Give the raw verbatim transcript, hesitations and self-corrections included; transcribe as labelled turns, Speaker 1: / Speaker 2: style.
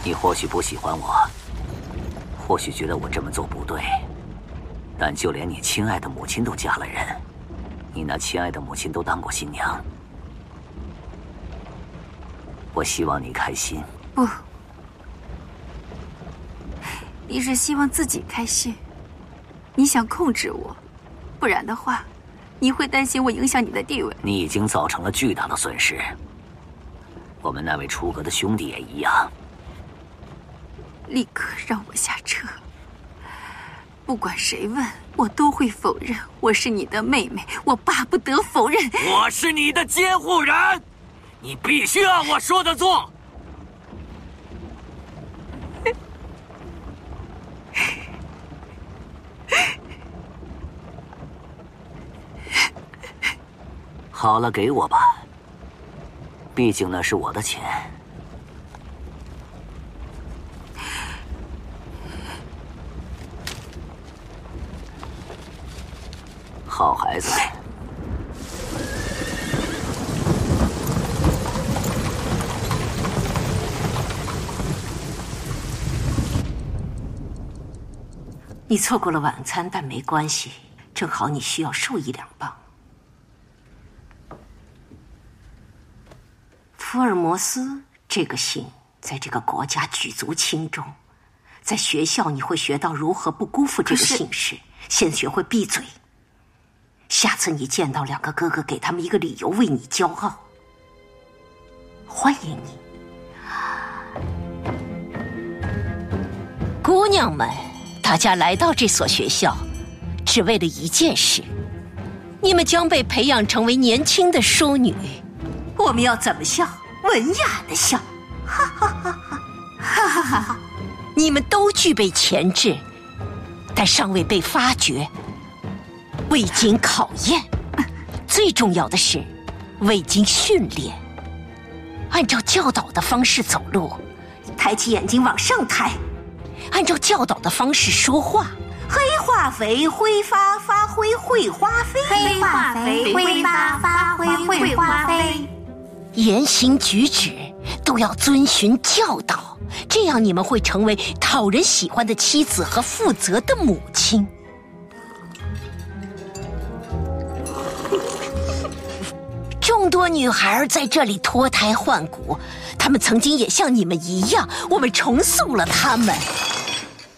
Speaker 1: 你或许不喜欢我，或许觉得我这么做不对，但就连你亲爱的母亲都嫁了人，你那亲爱的母亲都当过新娘。我希望你开心。
Speaker 2: 不，你是希望自己开心，你想控制我，不然的话，你会担心我影响你的地位。
Speaker 1: 你已经造成了巨大的损失，我们那位出阁的兄弟也一样。
Speaker 2: 立刻让我下车，不管谁问，我都会否认我是你的妹妹，我巴不得否认。
Speaker 1: 我是你的监护人，你必须按我说的做。好了，给我吧，毕竟那是我的钱。好孩子。
Speaker 3: 你错过了晚餐，但没关系，正好你需要瘦一两磅。福尔摩斯这个姓在这个国家举足轻重，在学校你会学到如何不辜负这个姓氏，先学会闭嘴。下次你见到两个哥哥，给他们一个理由为你骄傲。欢迎你，姑娘们，大家来到这所学校，只为了一件事：你们将被培养成为年轻的淑女。我们要怎么笑？文雅的笑，哈哈哈哈，哈哈哈哈！你们都具备潜质，但尚未被发掘，未经考验。最重要的是，未经训练。按照教导的方式走路，抬起眼睛往上抬；按照教导的方式说话。黑化肥挥发发挥会花飞，
Speaker 4: 黑化肥挥发发挥会花飞。
Speaker 3: 言行举止都要遵循教导，这样你们会成为讨人喜欢的妻子和负责的母亲。众多女孩在这里脱胎换骨，她们曾经也像你们一样，我们重塑了她们。